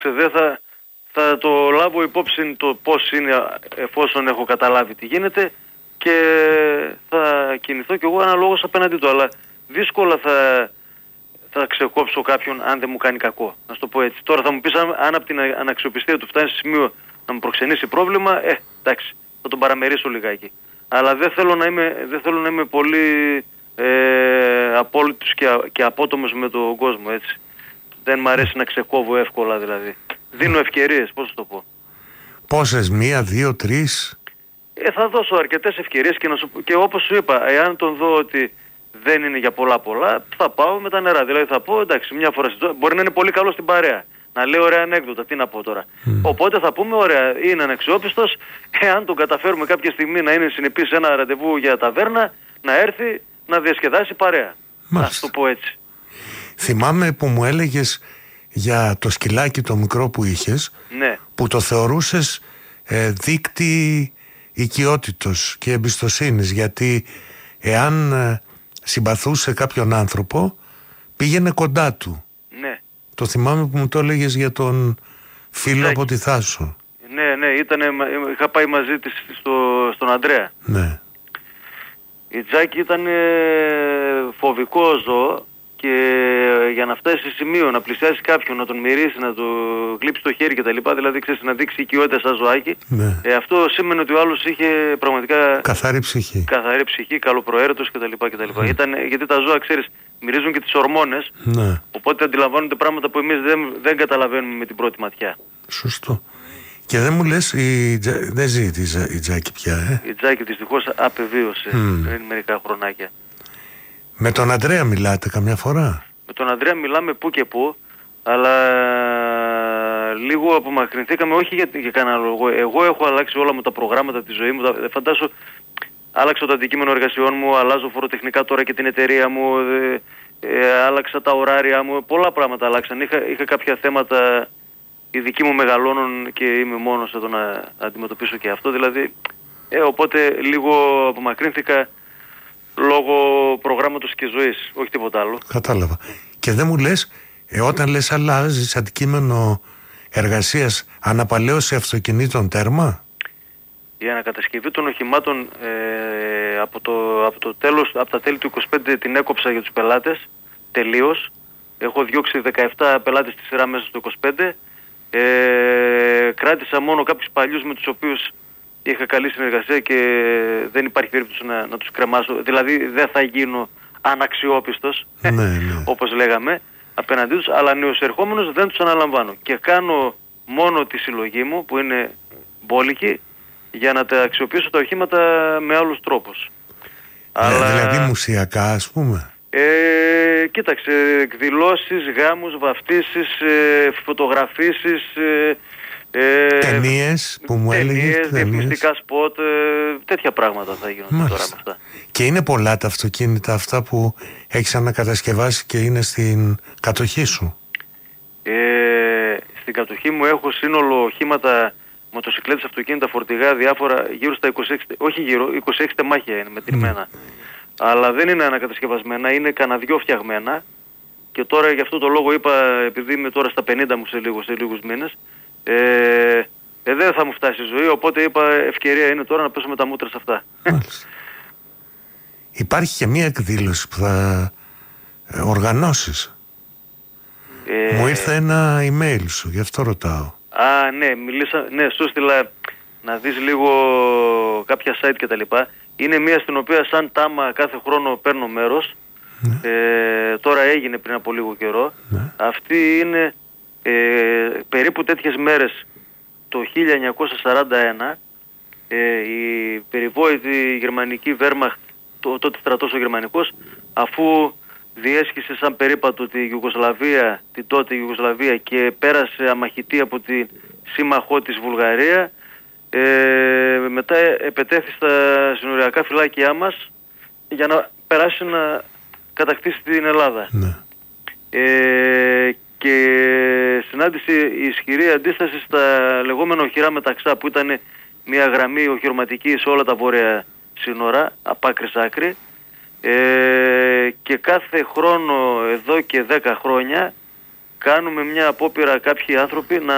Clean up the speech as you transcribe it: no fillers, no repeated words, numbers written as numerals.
δεν θα το λάβω υπόψη το πώς είναι, εφόσον έχω καταλάβει τι γίνεται, και θα κινηθώ κι εγώ αναλόγως απέναντί του. Αλλά δύσκολα θα ξεκόψω κάποιον αν δεν μου κάνει κακό. Να σου το πω έτσι. Τώρα θα μου πεις, αν από την αναξιοπιστία του φτάνει σε σημείο να μου προξενήσει πρόβλημα, εντάξει, θα τον παραμερίσω λιγάκι. Αλλά δεν θέλω να είμαι πολύ απόλυτος και απότομος με τον κόσμο, έτσι. Δεν μ' αρέσει να ξεκόβω εύκολα, δηλαδή. Δίνω ευκαιρίες, πώς θα το πω. Πόσες, 1, 2, 3? Θα δώσω αρκετές ευκαιρίες και όπως σου είπα, εάν τον δω ότι δεν είναι για πολλά, θα πάω με τα νερά. Δηλαδή θα πω, εντάξει, μια φορά μπορεί να είναι πολύ καλό στην παρέα. Να λέει ωραία ανέκδοτα, τι να πω τώρα. Οπότε θα πούμε, ωραία, είναι αναξιόπιστος, εάν τον καταφέρουμε κάποια στιγμή να είναι συνεπής σε ένα ραντεβού για ταβέρνα, να έρθει να διασκεδάσει παρέα. Να το πω έτσι. Θυμάμαι που μου έλεγες για το σκυλάκι το μικρό που είχες, ναι, που το θεωρούσες δείκτη οικειότητος και εμπιστοσύνης, γιατί εάν συμπαθούσε κάποιον άνθρωπο πήγαινε κοντά του. Ναι. Το θυμάμαι που μου το έλεγες για τον φίλο από τη Θάσο. Ναι, είχα πάει μαζί της στον Ανδρέα. Ναι. Η Τζάκη ήταν φοβικό ζώο, και για να φτάσει σε σημείο να πλησιάσει κάποιον, να τον μυρίσει, να του γλύψει το χέρι κτλ. Δηλαδή, ξέρεις, να δείξει οικειότητα σαν ζωάκι. Ναι. Αυτό σήμαινε ότι ο άλλος είχε πραγματικά καθαρή ψυχή, καλοπροαίρετος κτλ. Γιατί τα ζώα, ξέρεις, μυρίζουν και τις ορμόνες. Ναι. Οπότε αντιλαμβάνονται πράγματα που εμείς δεν καταλαβαίνουμε με την πρώτη ματιά. Σωστό. Και δεν μου λες, δεν ζει η Τζάκη πια, Η Τζάκη δυστυχώς απεβίωσε πριν μερικά χρονάκια. Με τον Ανδρέα μιλάτε καμιά φορά? Με τον Ανδρέα μιλάμε που και που, αλλά λίγο απομακρυνθήκαμε, όχι για κανένα λόγο. Εγώ έχω αλλάξει όλα μου τα προγράμματα της ζωής μου. Φαντάσου, άλλαξα το αντικείμενο εργασιών μου, αλλάζω φοροτεχνικά τώρα και την εταιρεία μου, άλλαξα τα ωράρια μου, πολλά πράγματα αλλάξαν. Είχα κάποια θέματα, οι δικοί μου μεγαλώνουν και είμαι μόνος εδώ να αντιμετωπίσω και αυτό. Δηλαδή, οπότε λίγο απομακρύνθηκα λόγω προγράμματος και ζωής, όχι τίποτα άλλο. Κατάλαβα. Και δεν μου λες, όταν λες αλλάζεις αντικείμενο εργασίας, αναπαλαίωση αυτοκινήτων τέρμα? Η ανακατασκευή των οχημάτων από τα τέλη του 25 την έκοψα για τους πελάτες, τελείως. Έχω διώξει 17 πελάτες στη σειρά μέσα στο 25. Κράτησα μόνο κάποιους παλιούς με τους οποίους είχα καλή συνεργασία και δεν υπάρχει περίπτωση να τους κρεμάσω. Δηλαδή δεν θα γίνω αναξιόπιστος, όπως λέγαμε, απέναντί τους, αλλά νεοσερχόμενους δεν τους αναλαμβάνω. Και κάνω μόνο τη συλλογή μου, που είναι μπόλικη, για να τα αξιοποιήσω τα οχήματα με άλλους τρόπους. Δηλαδή μουσιακά, ας πούμε. Κοίταξε, εκδηλώσεις, γάμους, βαφτίσεις, φωτογραφίσεις, ταινίες που μου έλεγες, διαφημιστικά σποτ, τέτοια πράγματα θα γίνονται τώρα με αυτά. Και είναι πολλά τα αυτοκίνητα αυτά που έχεις ανακατασκευάσει και είναι στην κατοχή σου? Στην κατοχή μου έχω σύνολο οχήματα, μοτοσυκλέτες, αυτοκίνητα, φορτηγά, διάφορα, γύρω στα 26 τεμάχια είναι μετρημένα. Αλλά δεν είναι ανακατασκευασμένα, είναι κανένα δυο φτιαγμένα. Και τώρα γι' αυτό το λόγο είπα, επειδή είμαι τώρα στα 50 μου σε λίγους μήνες, δεν θα μου φτάσει η ζωή, οπότε είπα ευκαιρία είναι τώρα να πέσω με τα μούτρα σε αυτά. Υπάρχει και μία εκδήλωση που θα οργανώσεις. Μου ήρθε ένα email σου, γι' αυτό ρωτάω. Ναι, σου στείλα να δεις λίγο κάποια site και τα λοιπά. Είναι μία στην οποία σαν τάμα κάθε χρόνο παίρνω μέρος. Τώρα έγινε πριν από λίγο καιρό. Αυτή είναι περίπου τέτοιες μέρες το 1941 η περιβόητη γερμανική Wehrmacht, τότε στρατός ο γερμανικός, αφού διέσχισε σαν περίπατο την τότε Ιουγκοσλαβία και πέρασε αμαχητή από τη σύμμαχό της Βουλγαρία, μετά επετέθη στα συνοριακά φυλάκια μας για να περάσει να κατακτήσει την Ελλάδα. Και συνάντησε η ισχυρή αντίσταση στα λεγόμενα οχυρά μεταξά, που ήταν μια γραμμή οχυρωματική σε όλα τα βόρεια σύνορα, από άκρη σ' άκρη, και κάθε χρόνο εδώ και 10 χρόνια κάνουμε μια απόπειρα κάποιοι άνθρωποι να